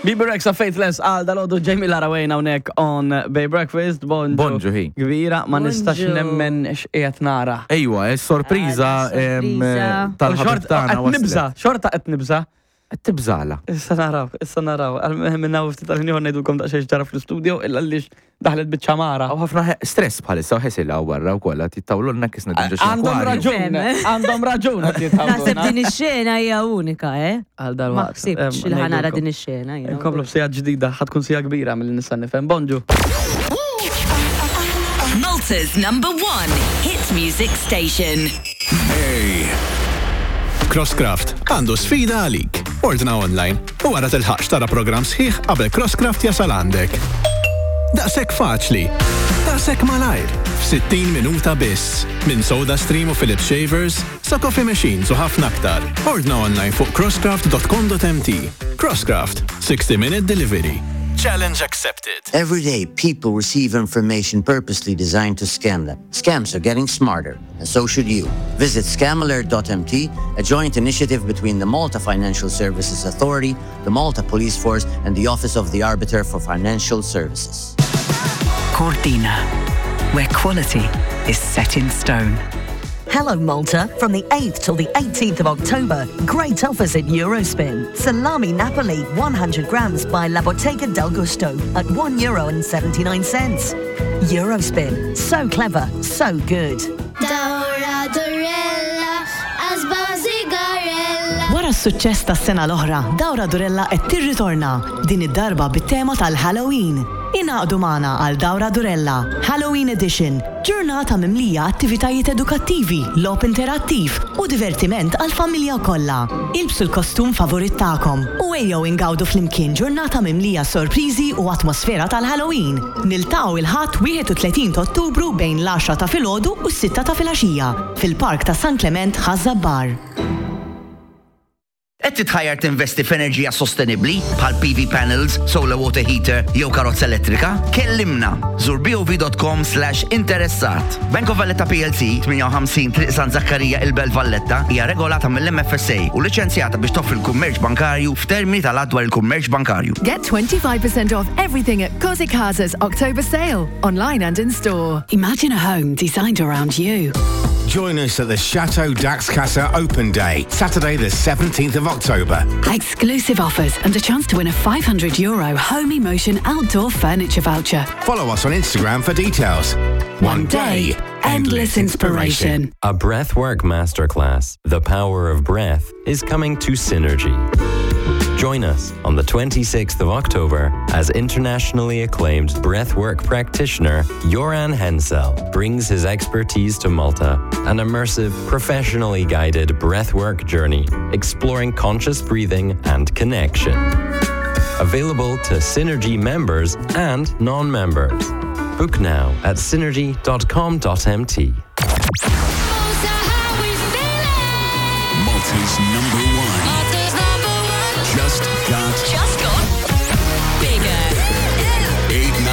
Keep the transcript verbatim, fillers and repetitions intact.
Bibi Rexa Faithless għal dal-għodu Jamie Lara Wayne hawnhekk on Bay Breakfast. Bonġu. Bonġu, hi. Kbira, ma nistax Bonġu. nemmen x'qiegħed nara. Ejwa, is-sorpriża Ah, sorpriża. tal-ħabib tagħna Qed nibża, xorta qed nibża. Qed tibżala. Issa naraw, issa naraw. Minna u ftit tal-ħin ngħidulkom daqsxejn ġara fl-istudio illa għaliex daħlet biċ-ċamara. Għaw ħafna he- stress bħalissa u ħesilha warra wkoll qed jittawlulna kisna dinġu xi Għandhom akwarju. raġun, għandhom raġun qed Naħseb jitħawduna. din ix-xena hija unika, eh? Għal Ma dal-waqt. ħsibx li ħanara din ix-xena. you know. Nkomplu b'sija ġdida, ħatkun sija kbira mill nista' nifhem. Bonġu. Malta's number one hit music station. Hey! Crosscraft għandu sfida għalik. Ordna online u wara tilħaqx tara program sħiħ qabel Crosscraft jasal għandek. Daqshekk faċli. Daqshekk malajr. f'sittin minuta biss. Minn Soda Stream u Philips Shavers sa coffee machines u ħafna aktar. Ordna online fuq crosscraft dot com dot m t. Crosscraft, sixty minute delivery. Challenge accepted. Every day, people receive information purposely designed to scam them. Scams are getting smarter, and so should you. Visit scam alert dot m t, a joint initiative between the Malta Financial Services Authority, the Malta Police Force, and the Office of the Arbiter for Financial Services. Cordina, where quality is set in stone. Hello Malta, from the eighth till the eighteenth of October, great offers at Eurospin. Salami Napoli one hundred grams by La Bottega del Gusto at one euro and seventy-nine cents. Eurospin, so clever, so good. Dawra Durella, asba sigarella. Wara s-suċċess tas-sena l-oħra, Dawra Durella qed tirritorna din id-darba bit-tema tal-Halloween. Inaqdu magħna għal Dawra Durella Halloween Edition, ġurnata mimlija attivitajiet edukattivi, logħob interattiv u divertiment għal familja kollha. Ilbsu l-kostum favorit tagħkom u ejjew ingawdu flimkien ġurnata mimlija sorpriżi u atmosfera tal-Halloween. Niltaqgħu il-ħadd wieħed u tletin ta' Ottubru bejn l-għaxra ta' filgħodu u s-sitta ta' filgħaxija fil-Park ta' San Clement Ħażabbar. Qed titħajjar tinvesti f'enerġija sostenibbli bħal P V panels, solar water heater jew karozza elettrika? Kellimna żur b o v dot com slash interessat. Bank of Valletta P L C ħamsin Triq San Zakkarija il-Belt Valletta hija regolata mill-M F S A u liċenzjata biex toffri l-kummerċ bankarju f'termini tal-adwar il-kummerċ bankarju. Get twenty-five percent off everything at Kozik Haza's October sale, online and in store. Imagine a home designed around you. Join us at the Chateau Dax Casa Open Day, Saturday the seventeenth of October. Exclusive offers and a chance to win a five hundred euro Home Emotion outdoor furniture voucher. Follow us on Instagram for details. One day, endless inspiration. A Breathwork Masterclass, The Power of Breath, is coming to Synergy. Join us on the twenty-sixth of October as internationally acclaimed breathwork practitioner Joran Hensel brings his expertise to Malta, an immersive, professionally guided breathwork journey exploring conscious breathing and connection. Available to Synergy members and non-members. Book now at synergy dot com dot m t.